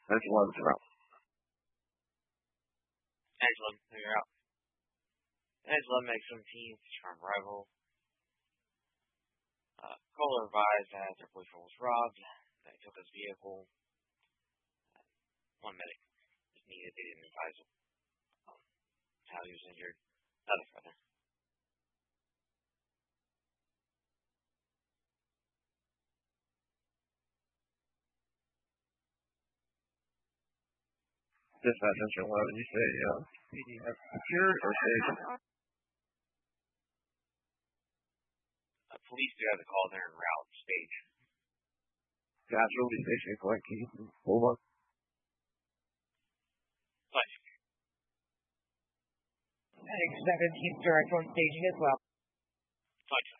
That's 11 route. Angela, you're out. Angela makes 17th from rival. Kohler advised that their boyfriend was robbed. They took his vehicle. One medic was needed. They didn't advise how he was injured. Nothing further. Dispatch Central 11, you say PD has secured or staged? Police do have the call there en route stage. Casualty station, collect keys. Hold on. Fine. 17th direct on staging as well. Fine.